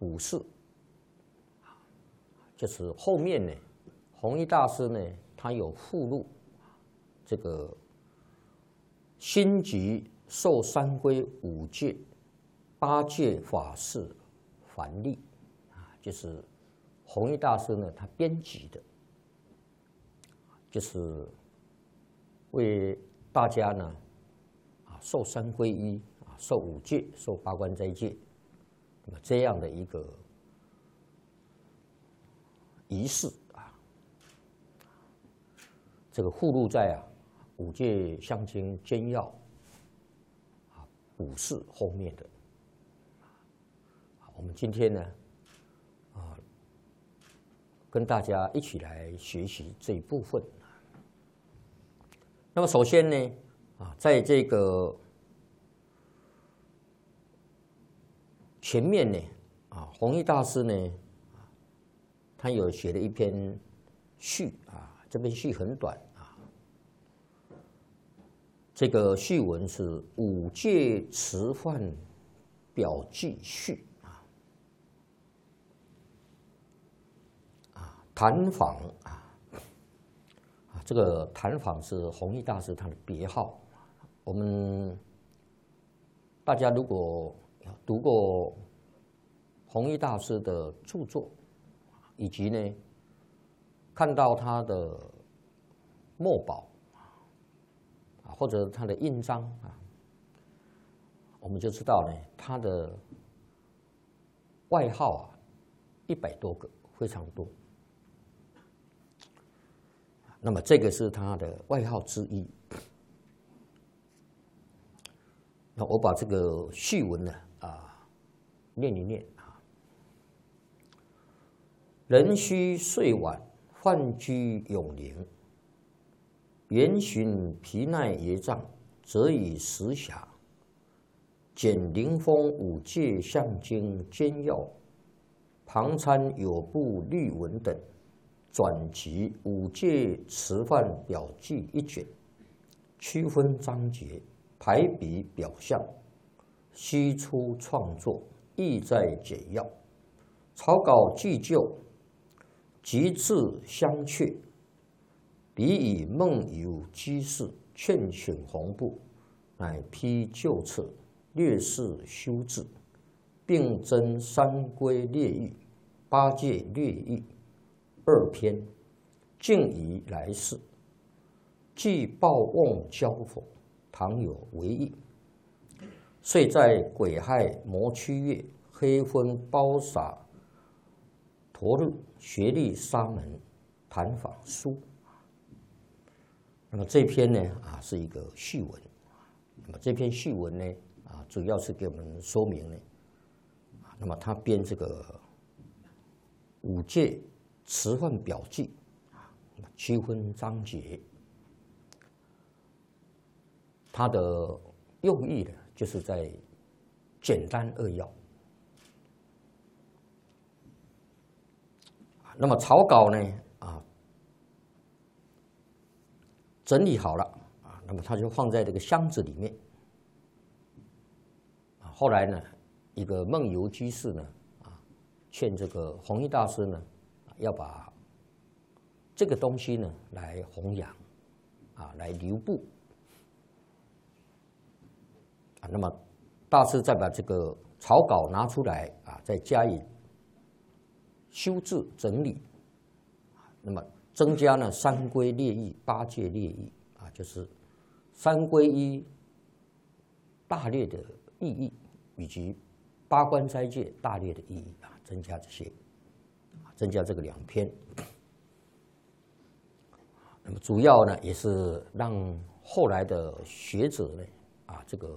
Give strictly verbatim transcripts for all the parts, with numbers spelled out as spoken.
五事，就是后面呢，弘一大师呢，他有附录这个心急受三归五戒八戒法事梵例啊，就是弘一大师呢他编辑的，就是为大家呢啊受三皈依啊，受五戒，受八关斋戒，那么这样的一个仪式啊，这个附录在啊《五戒相经简要》啊五事后面的。我们今天呢啊跟大家一起来学习这一部分。那么首先呢啊，在这个前面呢啊，弘一大师呢，他有写了一篇序啊，这篇序很短啊。这个序文是《五戒持犯表记序》啊，啊，坛访啊。这个坛访是弘一大师他的别号。我们大家如果读过弘一大师的著作，以及呢看到他的墨宝啊，或者他的印章啊，我们就知道呢他的外号啊一百多个，非常多。那么这个是他的外号之一。那我把这个序文呢啊念一念啊。人须岁晚，饭居永宁，原寻皮耐业障，则以时暇。简灵峰五戒相经简要，旁参有部律文等。转集五戒持犯表记一卷，区分章节，排比表象，悉出创作，意在简要。草稿既就，即字相确。彼以梦游机事，劝请红部，乃批旧册，略示修治，并增三归列义、八戒略义。二篇，敬以来世，既报瓮交否，倘有违意，遂在癸亥摩曲月，黑昏包洒陀日，学历沙门坛访书。那么这篇呢啊是一个序文，那么这篇序文呢啊主要是给我们说明呢，那么他编这个五戒持犯表记啊，区分章节，它的用意呢，就是在简单扼要。那么草稿呢啊整理好了啊，那么它就放在这个箱子里面。啊，后来呢，一个梦游居士呢啊，劝这个弘一大师呢。要把这个东西呢来弘扬，啊，来留步，啊，那么大师再把这个草稿拿出来啊，再加以修治整理，那么增加呢三归列义、八戒列义啊，就是三皈依大列的意义，以及八关斋戒大列的意义啊，增加这些。增加这个两篇，那么主要呢也是让后来的学者呢啊这个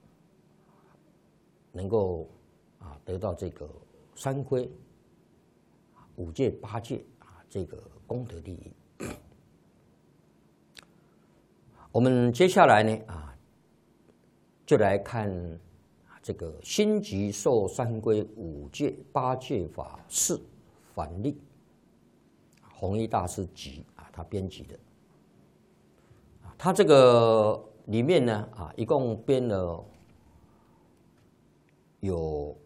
能够啊得到这个三皈、五戒、八戒啊这个功德利益。我们接下来呢啊就来看这个心急受三皈、五戒、八戒法事。梵例，弘一大师集啊，他编辑的。他这个里面呢啊，一共编了有